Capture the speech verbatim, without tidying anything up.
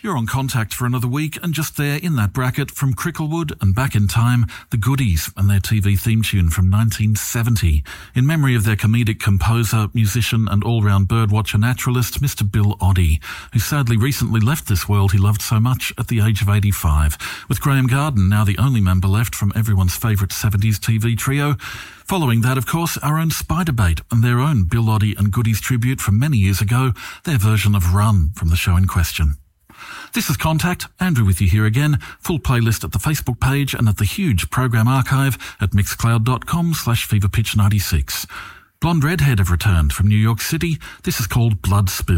You're on Contact for another week, and just there in that bracket from Cricklewood and Back in Time, the Goodies and their T V theme tune from nineteen seventy, in memory of their comedic composer, musician and all-round birdwatcher naturalist, Mister Bill Oddie, who sadly recently left this world he loved so much at the age of eighty-five, with Graham Garden now the only member left from everyone's favourite seventies T V trio. Following that, of course, our own Spiderbait and their own Bill Oddie and Goodies tribute from many years ago, their version of Run from the show in question. This is Contact, Andrew with you here again. Full playlist at the Facebook page and at the huge program archive at mixcloud.com slash feverpitch96. Blonde Redhead have returned from New York City. This is called Blood Spill.